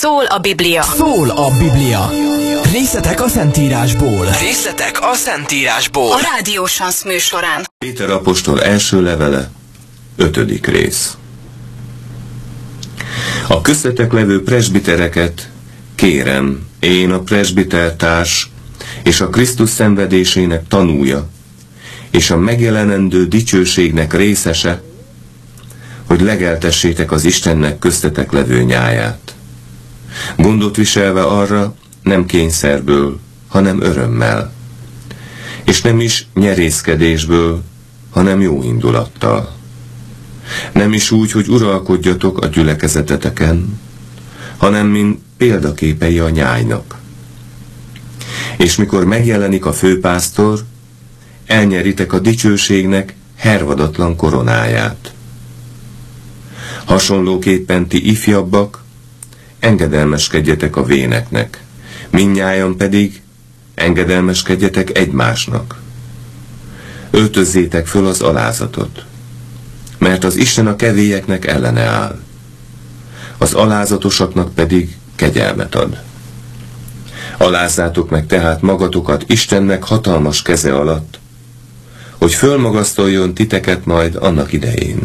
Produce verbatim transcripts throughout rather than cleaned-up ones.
Szól a Biblia. Szól a Biblia. Részletek a Szentírásból. Részletek a Szentírásból. A Rádió Sansz műsorán. Péter apostol első levele, ötödik rész. A köztetek levő presbitereket kérem, én a presbitertárs és a Krisztus szenvedésének tanúja, és a megjelenendő dicsőségnek részese, hogy legeltessétek az Istennek köztetek levő nyáját. Gondot viselve arra, nem kényszerből, hanem örömmel, és nem is nyerészkedésből, hanem jó indulattal. Nem is úgy, hogy uralkodjatok a gyülekezeteteken, hanem mint példaképei a nyájnak. És mikor megjelenik a főpásztor, elnyeritek a dicsőségnek hervadatlan koronáját. Hasonlóképpen ti ifjabbak, engedelmeskedjetek a véneknek, mindnyájan pedig engedelmeskedjetek egymásnak. Öltözzétek föl az alázatot, mert az Isten a kevélyeknek ellene áll, az alázatosaknak pedig kegyelmet ad. Alázzátok meg tehát magatokat Istennek hatalmas keze alatt, hogy fölmagasztoljon titeket majd annak idején.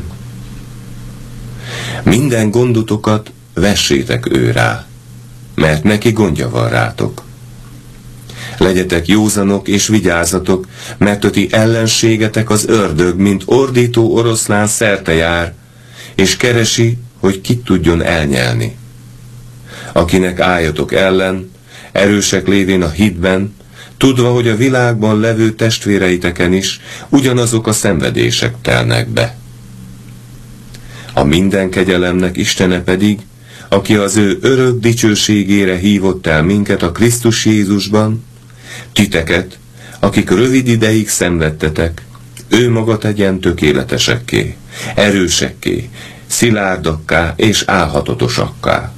Minden gondotokat vessétek ő rá, mert neki gondja van rátok. Legyetek józanok és vigyázzatok, mert a ti ellenségetek az ördög, mint ordító oroszlán szerte jár, és keresi, hogy kit tudjon elnyelni. Akinek álljatok ellen, erősek lévén a hitben, tudva, hogy a világban levő testvéreiteken is ugyanazok a szenvedések telnek be. A minden kegyelemnek Istene pedig, aki az ő örök dicsőségére hívott el minket a Krisztus Jézusban, titeket, akik rövid ideig szenvedtetek, ő maga tegyen tökéletesekké, erősekké, szilárdakká és álhatatosakká.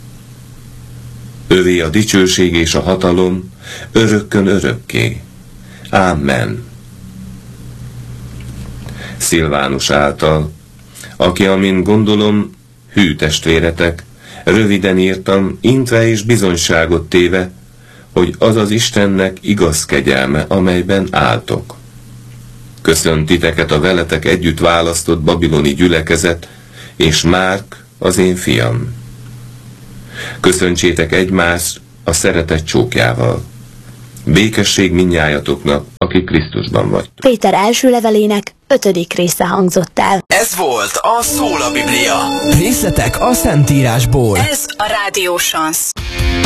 Övé a dicsőség és a hatalom, örökkön örökké. Amen. Szilvánus által, aki, amint gondolom, hű testvéretek, röviden írtam, intve és bizonyságot téve, hogy az az Istennek igaz kegyelme, amelyben álltok. Köszönt titeket a veletek együtt választott babiloni gyülekezet, és Márk, az én fiam. Köszöntsétek egymást a szeretet csókjával. Békesség mindnyájatoknak, akik Krisztusban vagytok. Péter első levelének ötödik része hangzott el. Ez volt a Szól a Biblia. Részletek a Szentírásból. Ez a Rádió Sansz.